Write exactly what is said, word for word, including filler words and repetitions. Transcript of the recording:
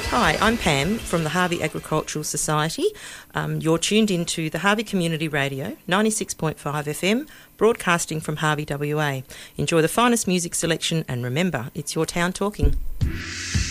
Hi, I'm Pam from the Harvey Agricultural Society. Um, you're tuned into the Harvey Community Radio, ninety-six point five F M, broadcasting from Harvey, W A. Enjoy the finest music selection and remember, it's your town talking.